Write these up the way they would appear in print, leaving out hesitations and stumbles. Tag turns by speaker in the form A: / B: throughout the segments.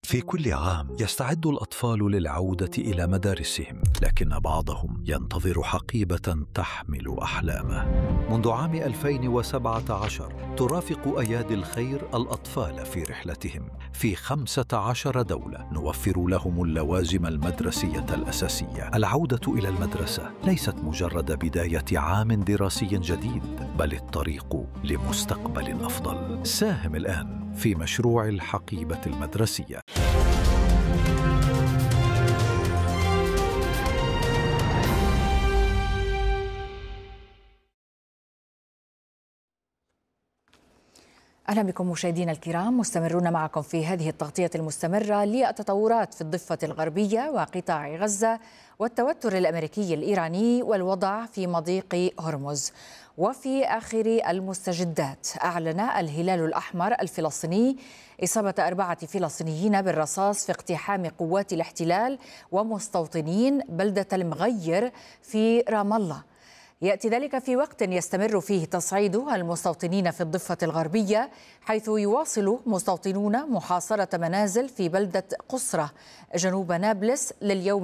A: في كل عام يستعد الأطفال للعودة إلى مدارسهم، لكن بعضهم ينتظر حقيبة تحمل أحلامه. منذ عام 2017 ترافق أيادي الخير الأطفال في رحلتهم في 15 دولة، نوفر لهم اللوازم المدرسية الأساسية. العودة إلى المدرسة ليست مجرد بداية عام دراسي جديد، بل الطريق لمستقبل أفضل. ساهم الآن في مشروع الحقيبة المدرسية.
B: أهلا بكم مشاهدينا الكرام، مستمرون معكم في هذه التغطية المستمرة للتطورات في الضفة الغربية وقطاع غزة والتوتر الأمريكي الإيراني والوضع في مضيق هرمز. وفي آخر المستجدات أعلن الهلال الأحمر الفلسطيني إصابة 4 فلسطينيين بالرصاص في اقتحام قوات الاحتلال ومستوطنين بلدة المغير في رام الله. يأتي ذلك في وقت يستمر فيه تصعيد المستوطنين في الضفة الغربية، حيث يواصل مستوطنون محاصرة منازل في بلدة قصرة جنوب نابلس لليوم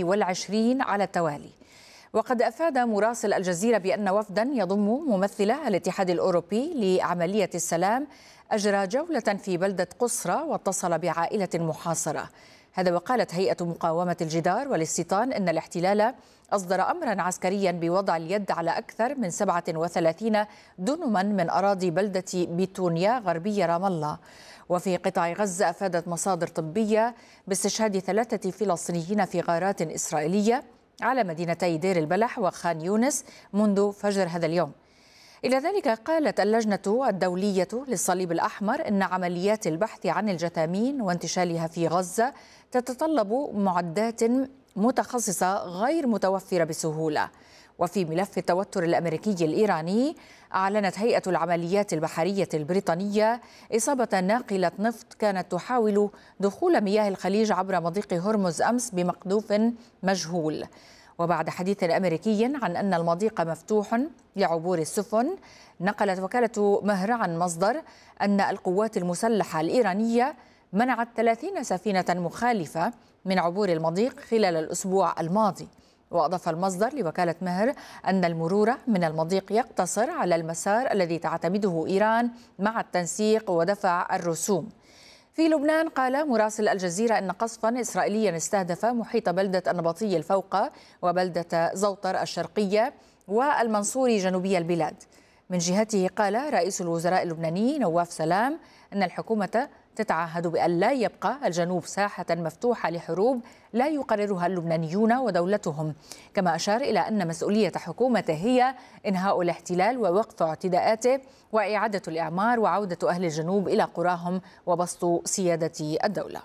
B: 22 على التوالي. وقد أفاد مراسل الجزيرة بأن وفدا يضم ممثلة الاتحاد الأوروبي لعملية السلام أجرى جولة في بلدة قصرة واتصل بعائلة محاصرة. هذا وقالت هيئة مقاومة الجدار والاستيطان إن الاحتلال أصدر أمرا عسكريا بوضع اليد على أكثر من 37 دنما من أراضي بلدة بيتونيا غربية رام الله. وفي قطاع غزة أفادت مصادر طبية باستشهاد 3 فلسطينيين في غارات إسرائيلية على مدينتي دير البلح وخان يونس منذ فجر هذا اليوم. إلى ذلك قالت اللجنة الدولية للصليب الأحمر إن عمليات البحث عن الجثامين وانتشالها في غزة تتطلب معدات متخصصة غير متوفرة بسهولة. وفي ملف التوتر الأمريكي الإيراني أعلنت هيئة العمليات البحرية البريطانية إصابة ناقلة نفط كانت تحاول دخول مياه الخليج عبر مضيق هرمز أمس بمقذوف مجهول. وبعد حديث أمريكي عن أن المضيق مفتوح لعبور السفن، نقلت وكالة مهر عن مصدر أن القوات المسلحة الإيرانية منعت 30 سفينة مخالفة من عبور المضيق خلال الأسبوع الماضي. وأضاف المصدر لوكالة مهر أن المرور من المضيق يقتصر على المسار الذي تعتمده إيران مع التنسيق ودفع الرسوم. في لبنان قال مراسل الجزيرة أن قصفا إسرائيليا استهدف محيط بلدة النبطي الفوقة وبلدة زوطر الشرقية والمنصوري جنوبي البلاد. من جهته قال رئيس الوزراء اللبناني نواف سلام أن الحكومة تتعهد بأن لا يبقى الجنوب ساحة مفتوحة لحروب لا يقررها اللبنانيون ودولتهم، كما أشار إلى أن مسؤولية حكومته هي إنهاء الاحتلال ووقف اعتداءاته وإعادة الإعمار وعودة أهل الجنوب إلى قراهم وبسط سيادة الدولة.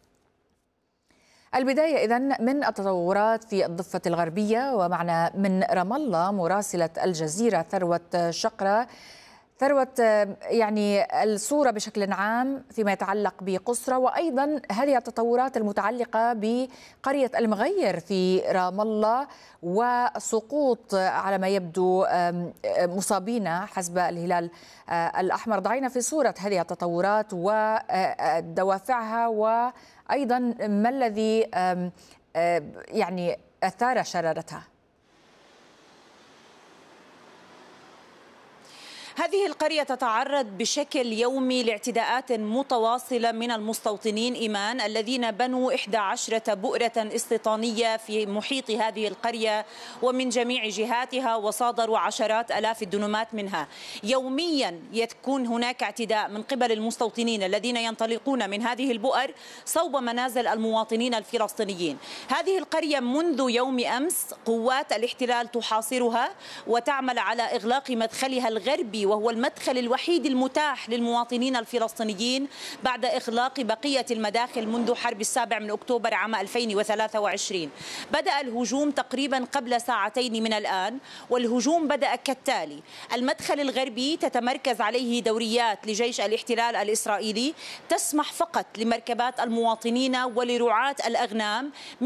B: البداية إذن من التطورات في الضفة الغربية، ومعنا من رام الله مراسلة الجزيرة ثروت شقرة. ثروت، يعني الصورة بشكل عام فيما يتعلق بقصرة، وأيضا هذه التطورات المتعلقة بقرية المغير في رام الله وسقوط على ما يبدو مصابين حسب الهلال الأحمر. ضعينا في صورة هذه التطورات ودوافعها، وأيضا ما الذي يعني أثار شرارتها.
C: هذه القرية تتعرض بشكل يومي لاعتداءات متواصلة من المستوطنين إيمان الذين بنوا 11 بؤرة استيطانية في محيط هذه القرية ومن جميع جهاتها، وصادروا عشرات آلاف الدنومات منها. يوميا يكون هناك اعتداء من قبل المستوطنين الذين ينطلقون من هذه البؤر صوب منازل المواطنين الفلسطينيين. هذه القرية منذ يوم أمس قوات الاحتلال تحاصرها وتعمل على إغلاق مدخلها الغربي، وهو المدخل الوحيد المتاح للمواطنين الفلسطينيين بعد إغلاق بقية المداخل منذ حرب 7 أكتوبر عام 2023. بدأ الهجوم تقريبا قبل ساعتين من الآن، والهجوم بدأ كالتالي: المدخل الغربي تتمركز عليه دوريات لجيش الاحتلال الإسرائيلي تسمح فقط لمركبات المواطنين ولرعاة الأغنام